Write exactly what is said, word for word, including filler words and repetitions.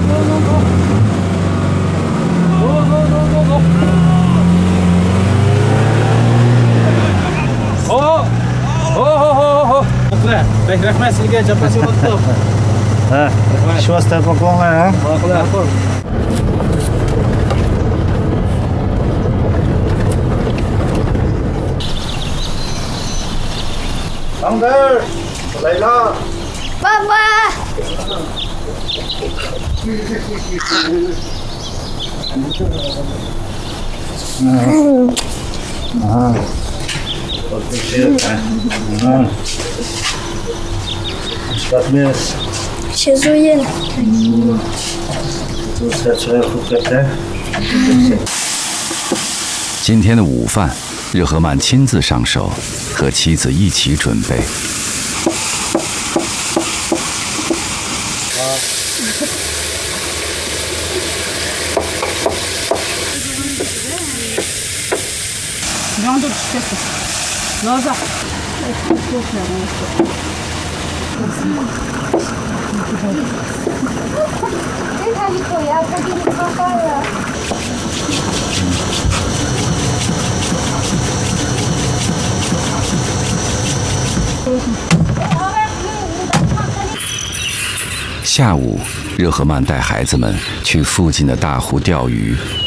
Rahmat sizga jabhasi Ha, shvasta poklonlar, ha? Thằng đây, lấy lo. Vâng, vâng. À. À. Spatmes. 写作业呢。 今天的午饭，日和曼亲自上手，和妻子一起准备。下午，热和曼带孩子们去附近的大湖钓鱼。